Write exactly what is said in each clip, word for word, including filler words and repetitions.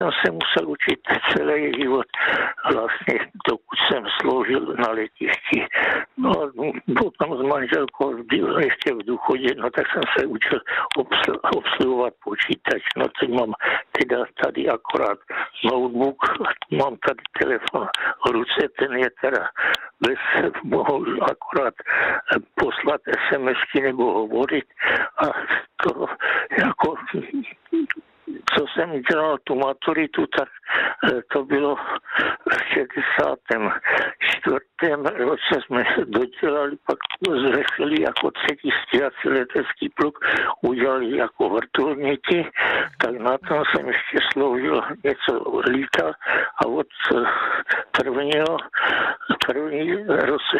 jsem se musel učit celý život, vlastně dokud jsem sloužil na letišti. No a potom s manželkou byl ještě v důchodě, no tak jsem se učil obsl- obsluhovat počítač. No teď mám teda tady akorát notebook, mám tady telefon v ruce, ten je teda bez, mohu akorát poslat SMSky nebo hovorit a to jako co jsem dělal tu maturitu, tak to bylo v šedesátém čtvrtém roce jsme dodělali, pak zřešili jako třetí stíhací letecký pluk, udělali jako vrtulníky, tak na tom jsem ještě sloužil, něco lítal a od prvního, první roce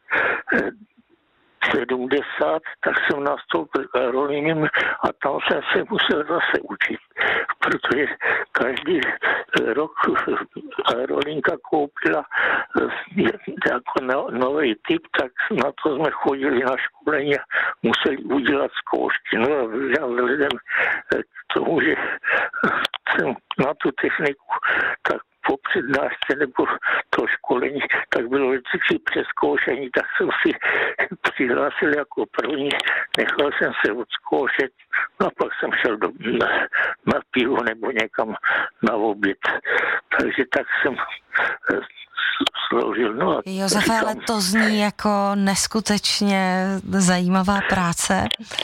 sedmdesát, tak jsem nastoupil k aerolíním a tam jsem se musel zase učit, protože každý rok aerolínka koupila jako no, nový typ, tak na to jsme chodili na školení a museli udělat zkoušky. No a vzhledem k tomu, že jsem na tu techniku tak po přednášce nebo to školení, tak bylo vždycky přezkoušení, tak jsem si přihlásil jako první, nechal jsem se odzkoušet, no a pak jsem šel do, na, na pivo nebo někam na oběd. Takže tak jsem sloužil. No Josefe, ale to zní jako neskutečně zajímavá práce.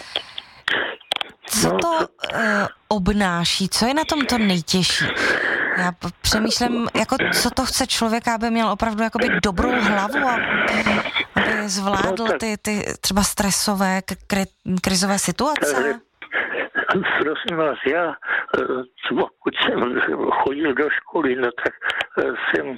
Co to uh, obnáší? Co je na tom to nejtěžší? Já přemýšlím, jako co to chce člověka, aby měl opravdu jakoby dobrou hlavu a aby zvládl ty, ty třeba stresové, kri, krizové situace. Prosím vás, já, pokud jsem chodil do školy, no tak jsem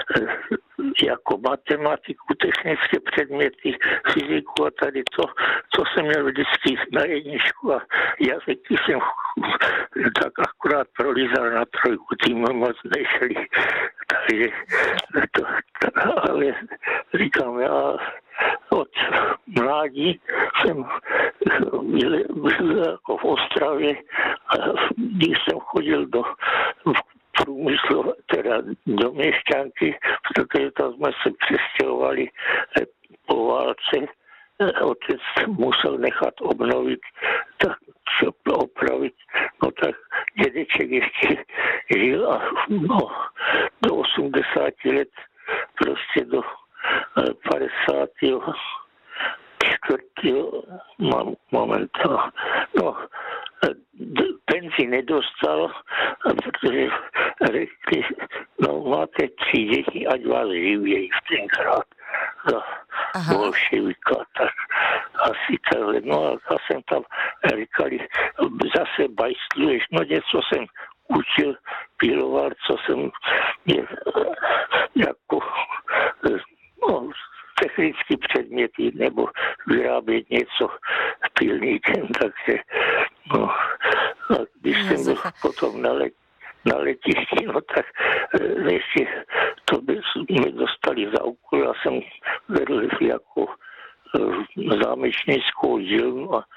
jako matematiku, technické předměty, fyziku a tady to, co jsem měl vždycky na jedničku a jazyky jsem tak akorát prolízal na trojku, tím moc nešli. Takže to, to, ale říkám, já od mládí jsem byl, byl jako v Ostravě a když jsem chodil do průmyslu, teda do Měšťanky, protože tam jsme se přestěhovali po válce. Otec musel nechat obnovit, tak opravit, no tak dědeček ještě žil a no, do osmdesáti let, prostě do padesátého čtvrtého mám momentálně. No, penzi nedostal, protože řekli, no máte tři děti, ať vás živějí v tenkrát za bolševika, tak asi takhle. No a já jsem tam říkali, zase bajstluješ, no něco jsem učil, piloval, co jsem je, jako no, technické předměty nebo vyrábět něco pilníkem, takže no, a když jsem byl potom na, let, na letišti, no tak ještě to by mi dostali za úkol, já jsem vedl jako zámečnickou dílnu a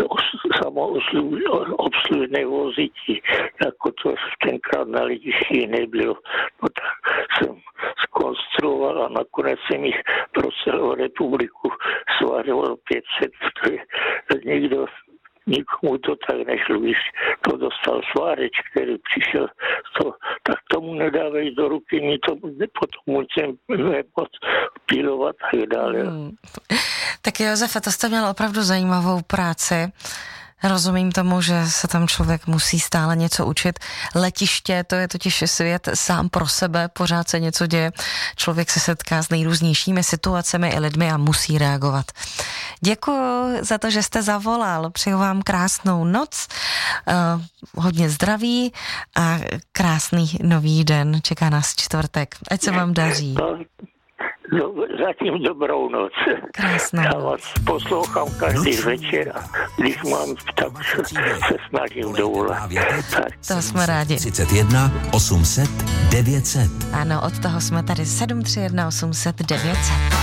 samoobslužné vozíky, jako to tenkrát na letišti nebylo. No tak jsem zkonstruoval a nakonec jsem jich pro celou republiku svařoval pět set, protože nikdo nikomu to tak nešlo, když to dostal sváreč, který přišel, to, tak tomu nedávej do ruky, mi to potom musím moc pilovat a tak dále. Hmm. Tak Josefe, to jste měl opravdu zajímavou práci. Rozumím tomu, že se tam člověk musí stále něco učit. Letiště, to je totiž svět sám pro sebe, pořád se něco děje. Člověk se setká s nejrůznějšími situacemi i lidmi a musí reagovat. Děkuji za to, že jste zavolal. Přeju vám krásnou noc, uh, hodně zdraví a krásný nový den. Čeká nás čtvrtek. Ať se vám daří. No, zatím dobrou noc. Krásnou. Já vás poslouchám každý večer a když mám, tak se snažím dovolat. To jsme rádi. třicet jedna osm set devět set. Ano, od toho jsme tady sedm tři jedna osm set devět set.